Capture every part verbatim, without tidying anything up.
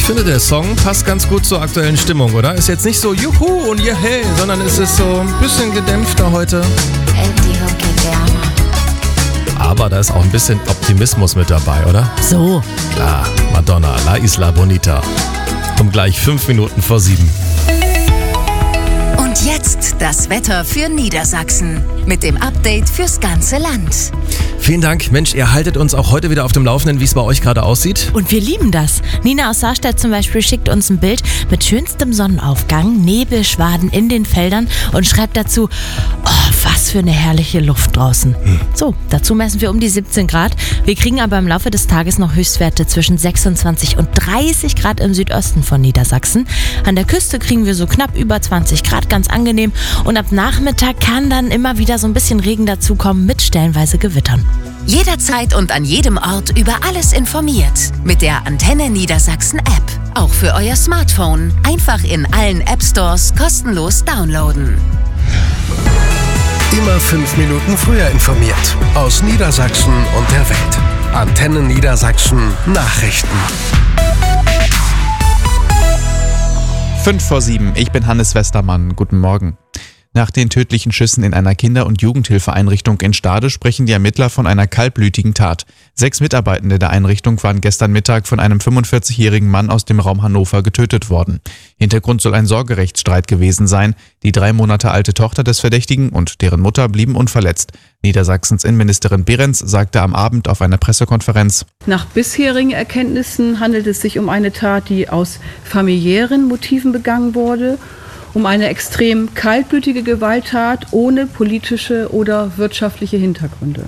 finde, der Song passt ganz gut zur aktuellen Stimmung, oder? Ist jetzt nicht so juhu und yehey, sondern es ist so ein bisschen gedämpfter heute. Aber da ist auch ein bisschen Optimismus mit dabei, oder? So. Klar, Madonna, La Isla Bonita. Um gleich fünf Minuten vor sieben. Und jetzt das Wetter für Niedersachsen mit dem Update fürs ganze Land. Vielen Dank. Mensch, ihr haltet uns auch heute wieder auf dem Laufenden, wie es bei euch gerade aussieht. Und wir lieben das. Nina aus Saarstedt zum Beispiel schickt uns ein Bild mit schönstem Sonnenaufgang, Nebelschwaden in den Feldern und schreibt dazu, oh, was für eine herrliche Luft draußen. Hm. So, dazu messen wir um die siebzehn Grad. Wir kriegen aber im Laufe des Tages noch Höchstwerte zwischen sechsundzwanzig und dreißig Grad im Südosten von Niedersachsen. An der Küste kriegen wir so knapp über zwanzig Grad, ganz angenehm. Und ab Nachmittag kann dann immer wieder so ein bisschen Regen dazukommen mit stellenweise Gewittern. Jederzeit und an jedem Ort über alles informiert. Mit der Antenne Niedersachsen App. Auch für euer Smartphone. Einfach in allen App Stores kostenlos downloaden. Immer fünf Minuten früher informiert. Aus Niedersachsen und der Welt. Antenne Niedersachsen Nachrichten. Fünf vor sieben. Ich bin Hannes Westermann. Guten Morgen. Nach den tödlichen Schüssen in einer Kinder- und Jugendhilfeeinrichtung in Stade sprechen die Ermittler von einer kaltblütigen Tat. Sechs Mitarbeitende der Einrichtung waren gestern Mittag von einem fünfundvierzigjährigen Mann aus dem Raum Hannover getötet worden. Hintergrund soll ein Sorgerechtsstreit gewesen sein. Die drei Monate alte Tochter des Verdächtigen und deren Mutter blieben unverletzt. Niedersachsens Innenministerin Behrens sagte am Abend auf einer Pressekonferenz: Nach bisherigen Erkenntnissen handelt es sich um eine Tat, die aus familiären Motiven begangen wurde, um eine extrem kaltblütige Gewalttat ohne politische oder wirtschaftliche Hintergründe.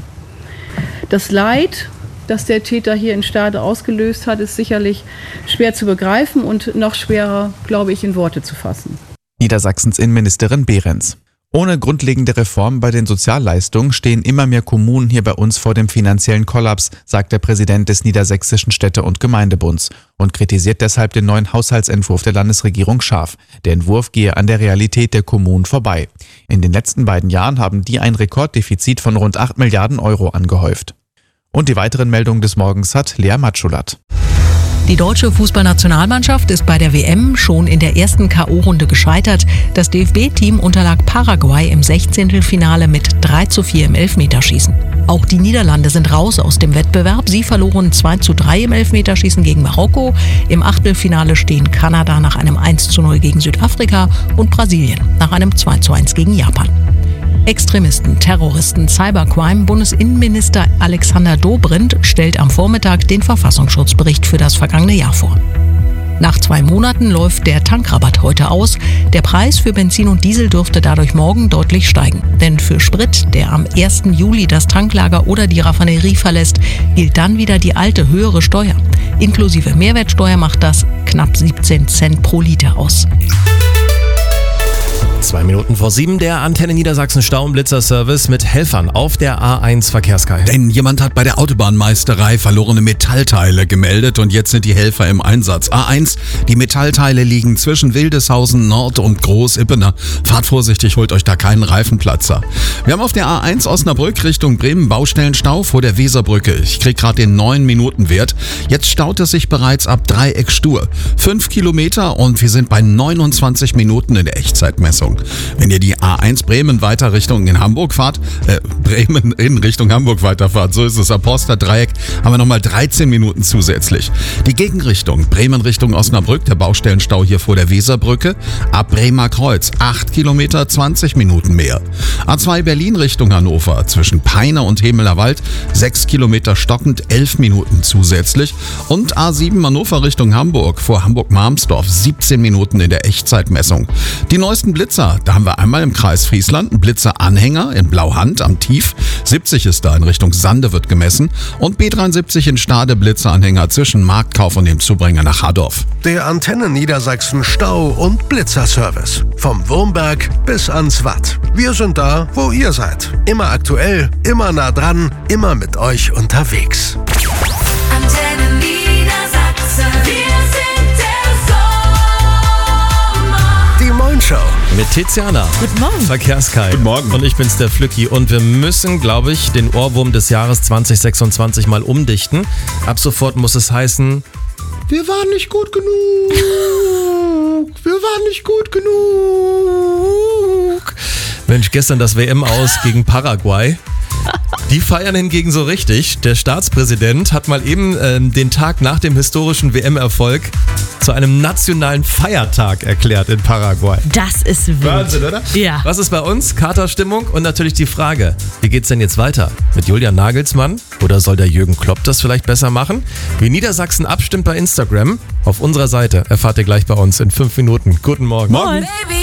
Das Leid, das der Täter hier in Stade ausgelöst hat, ist sicherlich schwer zu begreifen und noch schwerer, glaube ich, in Worte zu fassen. Niedersachsens Innenministerin Behrens. Ohne grundlegende Reform bei den Sozialleistungen stehen immer mehr Kommunen hier bei uns vor dem finanziellen Kollaps, sagt der Präsident des Niedersächsischen Städte- und Gemeindebunds und kritisiert deshalb den neuen Haushaltsentwurf der Landesregierung scharf. Der Entwurf gehe an der Realität der Kommunen vorbei. In den letzten beiden Jahren haben die ein Rekorddefizit von rund acht Milliarden Euro angehäuft. Und die weiteren Meldungen des Morgens hat Lea Matschulat. Die deutsche Fußballnationalmannschaft ist bei der W M schon in der ersten K O-Runde gescheitert. Das D F B-Team unterlag Paraguay im Sechzehntelfinale mit drei zu vier im Elfmeterschießen. Auch die Niederlande sind raus aus dem Wettbewerb. Sie verloren zwei zu drei im Elfmeterschießen gegen Marokko. Im Achtelfinale stehen Kanada nach einem eins zu null gegen Südafrika und Brasilien nach einem zwei zu eins gegen Japan. Extremisten, Terroristen, Cybercrime. Bundesinnenminister Alexander Dobrindt stellt am Vormittag den Verfassungsschutzbericht für das vergangene Jahr vor. Nach zwei Monaten läuft der Tankrabatt heute aus. Der Preis für Benzin und Diesel dürfte dadurch morgen deutlich steigen. Denn für Sprit, der am ersten Juli das Tanklager oder die Raffinerie verlässt, gilt dann wieder die alte höhere Steuer. Inklusive Mehrwertsteuer macht das knapp siebzehn Cent pro Liter aus. Zwei Minuten vor sieben, der Antenne Niedersachsen Stau- und Blitzer-Service mit Helfern auf der A eins Verkehrskai. Denn jemand hat bei der Autobahnmeisterei verlorene Metallteile gemeldet und jetzt sind die Helfer im Einsatz. A eins, die Metallteile liegen zwischen Wildeshausen Nord und Groß-Ippener. Fahrt vorsichtig, holt euch da keinen Reifenplatzer. Wir haben auf der A eins Osnabrück Richtung Bremen Baustellenstau vor der Weserbrücke. Ich krieg gerade den neun Minuten Wert. Jetzt staut es sich bereits ab Dreieck Stur. Fünf Kilometer und wir sind bei neunundzwanzig Minuten in der Echtzeitmessung. Wenn ihr die A eins Bremen weiter Richtung in Hamburg fahrt, äh, Bremen in Richtung Hamburg weiterfahrt, so ist es, am Poster-Dreieck haben wir nochmal dreizehn Minuten zusätzlich. Die Gegenrichtung, Bremen Richtung Osnabrück, der Baustellenstau hier vor der Weserbrücke, ab Bremer Kreuz, acht Kilometer, zwanzig Minuten mehr. A zwei Berlin Richtung Hannover, zwischen Peine und Hemelerwald, sechs Kilometer stockend, elf Minuten zusätzlich. Und A sieben Hannover Richtung Hamburg, vor Hamburg-Marmsdorf, siebzehn Minuten in der Echtzeitmessung. Die neuesten Blitzer, da haben wir einmal im Kreis Friesland einen Blitzer-Anhänger in Blauhand am Tief. siebzig ist da in Richtung Sande wird gemessen. Und B dreiundsiebzig in Stade Blitzeranhänger zwischen Marktkauf und dem Zubringer nach Hardorf. Der Antenne Niedersachsen Stau- und Blitzerservice. Vom Wurmberg bis ans Watt. Wir sind da, wo ihr seid. Immer aktuell, immer nah dran, immer mit euch unterwegs. Antenne Niedersachsen. Wir sind der Sommer. Die Moin-Show. Mit Tiziana. Guten Morgen. Verkehrskai. Guten Morgen. Und ich bin's, der Flücki. Und wir müssen, glaube ich, den Ohrwurm des Jahres zwanzig sechsundzwanzig mal umdichten. Ab sofort muss es heißen: wir waren nicht gut genug. Wir waren nicht gut genug. Mensch, gestern das W M-Aus gegen Paraguay. Die feiern hingegen so richtig. Der Staatspräsident hat mal eben ähm, den Tag nach dem historischen W M-Erfolg zu einem nationalen Feiertag erklärt in Paraguay. Das ist wild. Wahnsinn, oder? Ja. Was ist bei uns? Katerstimmung und natürlich die Frage, wie geht's denn jetzt weiter? Mit Julian Nagelsmann? Oder soll der Jürgen Klopp das vielleicht besser machen? Wie Niedersachsen abstimmt bei Instagram? Auf unserer Seite erfahrt ihr gleich bei uns in fünf Minuten. Guten Morgen. Moin.